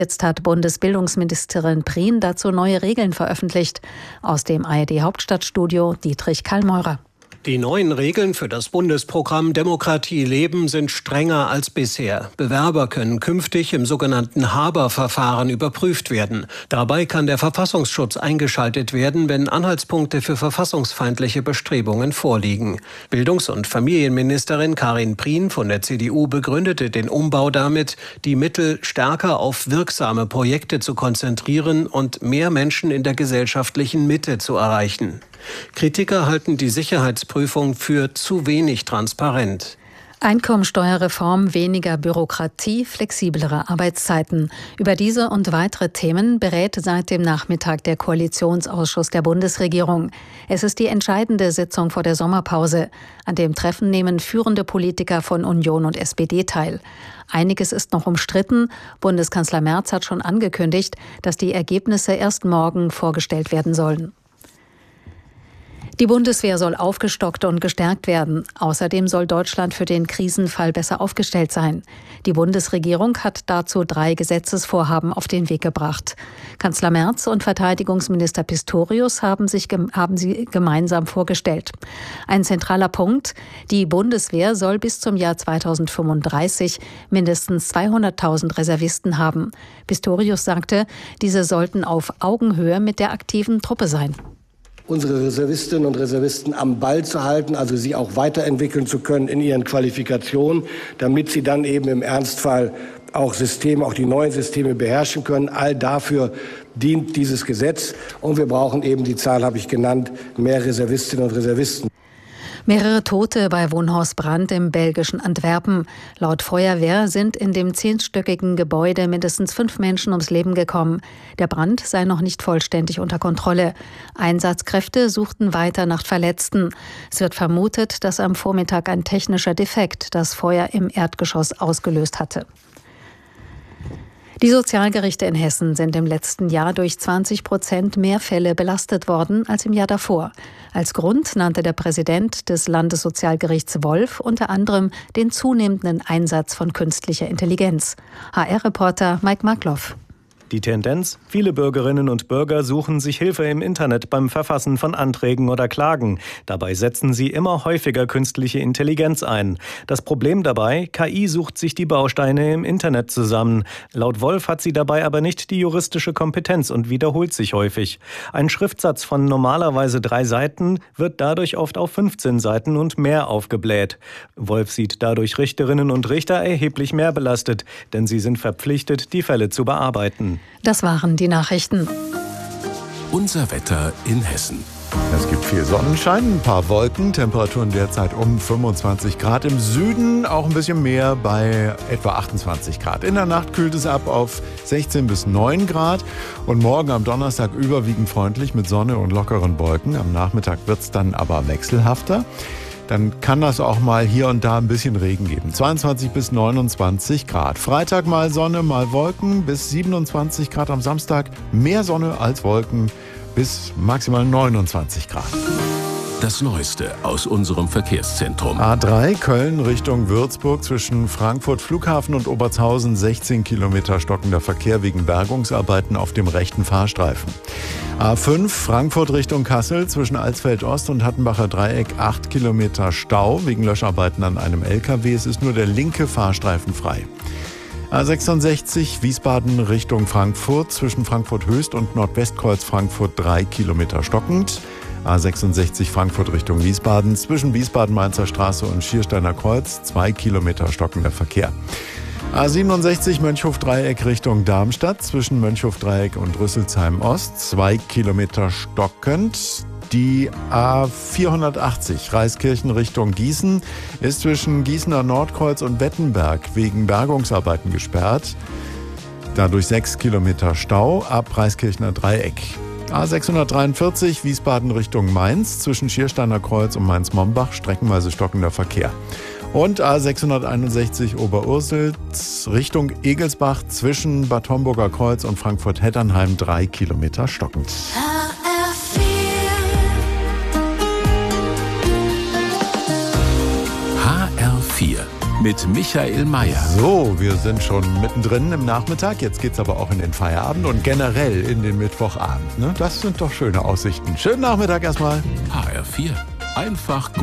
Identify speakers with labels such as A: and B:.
A: Jetzt hat Bundesbildungsministerin Prien dazu neue Regeln veröffentlicht. Aus dem ARD-Hauptstadtstudio Dietrich Kallmeurer.
B: Die neuen Regeln für das Bundesprogramm Demokratie leben sind strenger als bisher. Bewerber können künftig im sogenannten Haber-Verfahren überprüft werden. Dabei kann der Verfassungsschutz eingeschaltet werden, wenn Anhaltspunkte für verfassungsfeindliche Bestrebungen vorliegen. Bildungs- und Familienministerin Karin Prien von der CDU begründete den Umbau damit, die Mittel stärker auf wirksame Projekte zu konzentrieren und mehr Menschen in der gesellschaftlichen Mitte zu erreichen. Kritiker halten die Sicherheitsprüfung für zu wenig transparent.
A: Einkommensteuerreform, weniger Bürokratie, flexiblere Arbeitszeiten. Über diese und weitere Themen berät seit dem Nachmittag der Koalitionsausschuss der Bundesregierung. Es ist die entscheidende Sitzung vor der Sommerpause. An dem Treffen nehmen führende Politiker von Union und SPD teil. Einiges ist noch umstritten. Bundeskanzler Merz hat schon angekündigt, dass die Ergebnisse erst morgen vorgestellt werden sollen. Die Bundeswehr soll aufgestockt und gestärkt werden. Außerdem soll Deutschland für den Krisenfall besser aufgestellt sein. Die Bundesregierung hat dazu 3 Gesetzesvorhaben auf den Weg gebracht. Kanzler Merz und Verteidigungsminister Pistorius haben sie gemeinsam vorgestellt. Ein zentraler Punkt: Die Bundeswehr soll bis zum Jahr 2035 mindestens 200.000 Reservisten haben. Pistorius sagte, diese sollten auf Augenhöhe mit der aktiven Truppe sein.
C: Unsere Reservistinnen und Reservisten am Ball zu halten, also sie auch weiterentwickeln zu können in ihren Qualifikationen, damit sie dann eben im Ernstfall auch die neuen Systeme beherrschen können. All dafür dient dieses Gesetz. Und wir brauchen eben, die Zahl habe ich genannt, mehr Reservistinnen und Reservisten.
A: Mehrere Tote bei Wohnhausbrand im belgischen Antwerpen. Laut Feuerwehr sind in dem 10-stöckigen Gebäude mindestens 5 Menschen ums Leben gekommen. Der Brand sei noch nicht vollständig unter Kontrolle. Einsatzkräfte suchten weiter nach Verletzten. Es wird vermutet, dass am Vormittag ein technischer Defekt das Feuer im Erdgeschoss ausgelöst hatte. Die Sozialgerichte in Hessen sind im letzten Jahr durch 20% mehr Fälle belastet worden als im Jahr davor. Als Grund nannte der Präsident des Landessozialgerichts Wolf unter anderem den zunehmenden Einsatz von künstlicher Intelligenz. HR-Reporter Mike Markloff.
D: Die Tendenz: Viele Bürgerinnen und Bürger suchen sich Hilfe im Internet beim Verfassen von Anträgen oder Klagen. Dabei setzen sie immer häufiger künstliche Intelligenz ein. Das Problem dabei: KI sucht sich die Bausteine im Internet zusammen. Laut Wolf hat sie dabei aber nicht die juristische Kompetenz und wiederholt sich häufig. Ein Schriftsatz von normalerweise 3 Seiten wird dadurch oft auf 15 Seiten und mehr aufgebläht. Wolf sieht dadurch Richterinnen und Richter erheblich mehr belastet, denn sie sind verpflichtet, die Fälle zu bearbeiten.
A: Das waren die Nachrichten.
E: Unser Wetter in Hessen.
F: Es gibt viel Sonnenschein, ein paar Wolken, Temperaturen derzeit um 25 Grad. Im Süden auch ein bisschen mehr bei etwa 28 Grad. In der Nacht kühlt es ab auf 16 bis 9 Grad. Und morgen am Donnerstag überwiegend freundlich mit Sonne und lockeren Wolken. Am Nachmittag wird es dann aber wechselhafter. Dann kann das auch mal hier und da ein bisschen Regen geben. 22 bis 29 Grad. Freitag mal Sonne, mal Wolken bis 27 Grad. Am Samstag mehr Sonne als Wolken bis maximal 29 Grad.
E: Das Neueste aus unserem Verkehrszentrum.
F: A3 Köln Richtung Würzburg zwischen Frankfurt Flughafen und Obertshausen 16 Kilometer stockender Verkehr wegen Bergungsarbeiten auf dem rechten Fahrstreifen. A5 Frankfurt Richtung Kassel zwischen Alsfeld Ost und Hattenbacher Dreieck 8 Kilometer Stau wegen Löscharbeiten an einem LKW. Es ist nur der linke Fahrstreifen frei. A66 Wiesbaden Richtung Frankfurt zwischen Frankfurt Höchst und Nordwestkreuz Frankfurt 3 Kilometer stockend. A66 Frankfurt Richtung Wiesbaden zwischen Wiesbaden-Mainzer Straße und Schiersteiner Kreuz 2 Kilometer stockender Verkehr. A67 Mönchhof-Dreieck Richtung Darmstadt zwischen Mönchhof-Dreieck und Rüsselsheim Ost 2 Kilometer stockend. Die A480 Reiskirchen Richtung Gießen ist zwischen Gießener Nordkreuz und Wettenberg wegen Bergungsarbeiten gesperrt. Dadurch 6 Kilometer Stau ab Reiskirchener Dreieck. A643 Wiesbaden Richtung Mainz zwischen Schiersteiner Kreuz und Mainz-Mombach streckenweise stockender Verkehr. Und A661 Oberursels Richtung Egelsbach zwischen Bad Homburger Kreuz und Frankfurt-Hetternheim 3 Kilometer stockend.
E: HR4, mit Michael Mayer.
F: So, wir sind schon mittendrin im Nachmittag. Jetzt geht's aber auch in den Feierabend und generell in den Mittwochabend. Ne? Das sind doch schöne Aussichten. Schönen Nachmittag erstmal.
E: HR4. Einfach gut.